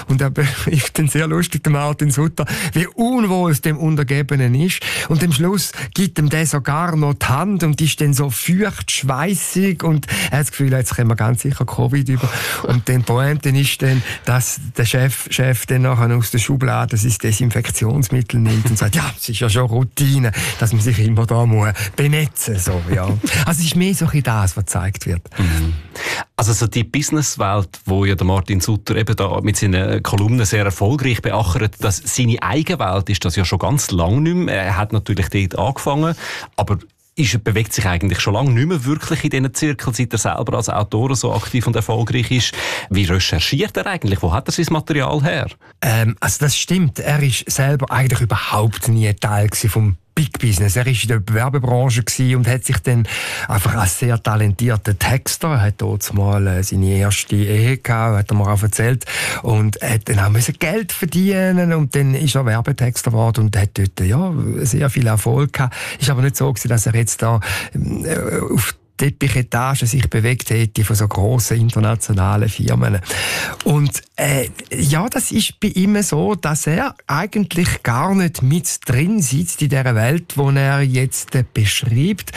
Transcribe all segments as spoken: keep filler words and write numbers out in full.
Und er ist dann sehr lustig, der Martin Sutter, wie unwohl es dem Untergebenen ist. Und am Schluss gibt ihm der sogar noch die Hand und ist dann so feucht, schweissig und er hat das Gefühl, jetzt kommen wir ganz sicher Covid über. Und dann Pointe ist dann, dass der Chef, Chef dann nachher aus der Schublade das Desinfektionsmittel nimmt und sagt, ja, es ist ja schon Routine, dass man sich immer da muss benetzen, so, ja. Also es ist mehr so ein bisschen das, was gezeigt wird. Mhm. Also so die Businesswelt, wo ja der Martin Sutter eben da mit seinen Kolumnen sehr erfolgreich beachert, dass seine Eigenwelt ist das ja schon ganz lange nicht mehr. Er hat natürlich dort angefangen, aber ist, bewegt sich eigentlich schon lange nicht mehr wirklich in diesen Zirkeln, seit er selber als Autor so aktiv und erfolgreich ist. Wie recherchiert er eigentlich? Wo hat er sein Material her? Ähm, also das stimmt. Er ist selber eigentlich überhaupt nie Teil vom Big Business. Er war in der Werbebranche und hat sich dann einfach als sehr talentierter Texter, er hat dort mal äh, seine erste Ehe gehabt, hat er mir auch erzählt, und hat dann auch müssen Geld verdienen und dann ist er Werbetexter geworden und hat dort ja, sehr viel Erfolg gehabt. Ist aber nicht so gewesen, dass er jetzt da äh, auf Teppichetage sich bewegt hätte von so grossen internationalen Firmen. Und äh, ja, das ist bei ihm so, dass er eigentlich gar nicht mit drin sitzt in dieser Welt, die er jetzt äh, beschreibt.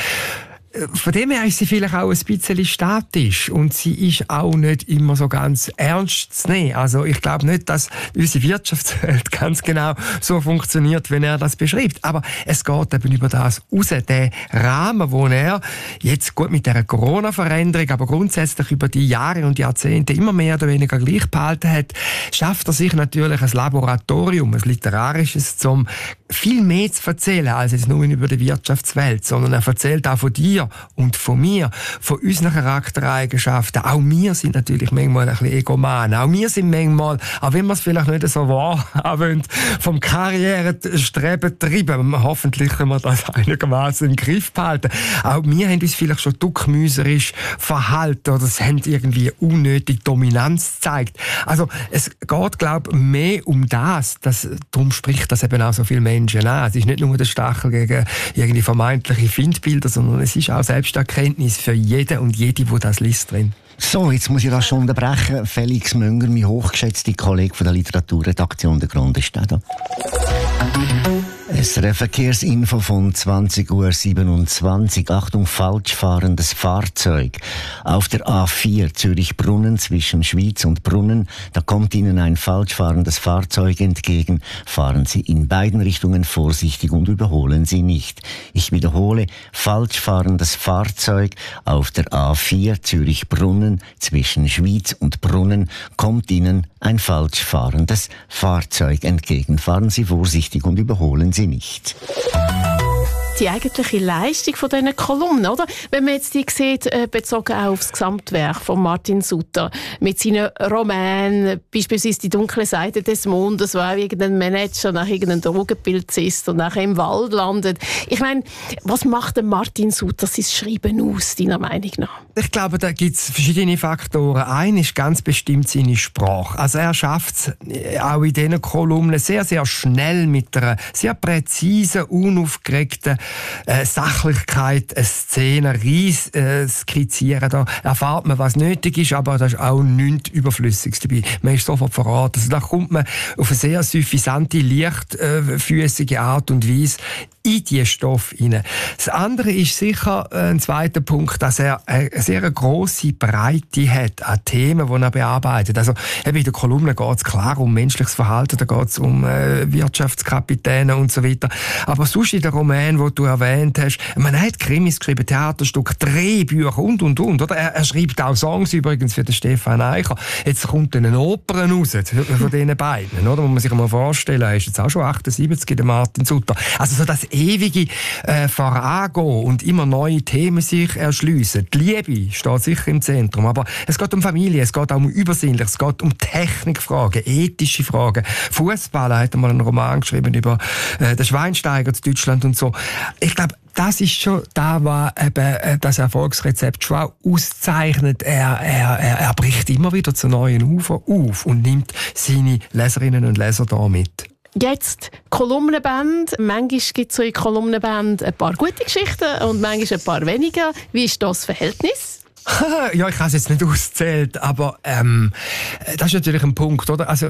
Von dem her ist sie vielleicht auch ein bisschen statisch und sie ist auch nicht immer so ganz ernst zu nehmen. Also ich glaube nicht, dass unsere Wirtschaftswelt ganz genau so funktioniert, wenn er das beschreibt. Aber es geht eben über das raus, den Rahmen, wo er jetzt gut mit der Corona-Veränderung, aber grundsätzlich über die Jahre und Jahrzehnte immer mehr oder weniger gleich behalten hat, schafft er sich natürlich ein Laboratorium, ein literarisches, um viel mehr zu erzählen als jetzt nur über die Wirtschaftswelt, sondern er erzählt auch von dir und von mir, von unseren Charaktereigenschaften. Auch wir sind natürlich manchmal ein bisschen egoman. Auch wir sind manchmal, auch wenn wir es vielleicht nicht so wahrhaben, vom Karrierestreben getrieben. Hoffentlich können wir das einigermaßen im Griff behalten. Auch wir haben uns vielleicht schon duckmüserisch verhalten oder es haben irgendwie unnötig Dominanz gezeigt. Also es geht, glaube ich, mehr um das. das. Darum spricht das eben auch so viele Menschen an. Es ist nicht nur der Stachel gegen irgendwie vermeintliche Findbilder, sondern es ist auch Selbsterkenntnis für jeden und jede, die das liest, drin. So, jetzt muss ich das schon unterbrechen. Felix Münger, mein hochgeschätzter Kollege von der Literaturredaktion der Grund ist da. Es ist eine Verkehrsinfo von zwanzig Uhr siebenundzwanzig. Achtung, falsch fahrendes Fahrzeug. Auf der A vier Zürich-Brunnen zwischen Schwyz und Brunnen, da kommt Ihnen ein falsch fahrendes Fahrzeug entgegen. Fahren Sie in beiden Richtungen vorsichtig und überholen Sie nicht. Ich wiederhole, falsch fahrendes Fahrzeug auf der A vier Zürich-Brunnen zwischen Schwyz und Brunnen, kommt Ihnen ein falsch fahrendes Fahrzeug entgegen. Fahren Sie vorsichtig und überholen Sie nicht. Die eigentliche Leistung von diesen Kolumnen, oder? Wenn man jetzt die sieht, äh, bezogen auch auf das Gesamtwerk von Martin Sutter, mit seinen Romanen, beispielsweise «Die dunkle Seite des Mondes», wo auch irgendein Manager nach irgendeinem Drogenpolizist und nachher im Wald landet. Ich meine, was macht denn Martin Sutter sein Schreiben aus, deiner Meinung nach? Ich glaube, da gibt es verschiedene Faktoren. Ein ist ganz bestimmt seine Sprache. Also er schafft es auch in diesen Kolumnen sehr, sehr schnell mit einer sehr präzisen, unaufgeregten Äh, Sachlichkeit, eine Szene, Reis äh, skizzieren. Da erfahrt man, was nötig ist, aber da ist auch nichts Überflüssiges dabei. Man ist sofort verraten. Also da kommt man auf eine sehr suffisante, leichtfüßige Art und Weise in diesen Stoff hinein. Das andere ist sicher äh, ein zweiter Punkt, dass er eine sehr grosse Breite hat an Themen, die er bearbeitet. Also eben in der Kolumne geht es klar um menschliches Verhalten, da geht es um äh, Wirtschaftskapitäne und so weiter. Aber sonst in den Roman, wo du erwähnt hast, man hat Krimis geschrieben, Theaterstücke, Drehbücher und, und, und. Oder? Er, er schreibt auch Songs übrigens für den Stefan Eicher. Jetzt kommt eine Oper raus von diesen beiden, oder? Muss man sich mal vorstellen, er ist jetzt auch schon achtundsiebzig, der Martin Sutter. Also so das ewige äh, Vorangehen und immer neue Themen sich erschliessen. Die Liebe steht sicher im Zentrum, aber es geht um Familie, es geht auch um Übersinnliches, es geht um Technikfragen, ethische Fragen. Fußball, hat er mal einen Roman geschrieben über äh, den Schweinsteiger zu Deutschland und so. Ich glaube, das ist schon da, was eben das Erfolgsrezept schon auch auszeichnet. Er, er, er, er bricht immer wieder zu neuen Ufern auf und nimmt seine Leserinnen und Leser da mit. Jetzt Kolumnenband. Manchmal gibt es so in Kolumnenband ein paar gute Geschichten und manchmal ein paar weniger. Wie ist das Verhältnis? Ja, ich habe es jetzt nicht ausgezählt, aber ähm, das ist natürlich ein Punkt, oder? Also